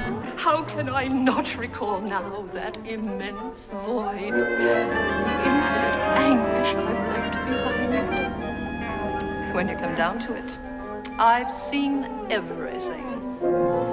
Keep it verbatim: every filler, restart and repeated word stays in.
How can I not recall now that immense void, the infinite anguish I've left behind? When you come down to it, I've seen everything.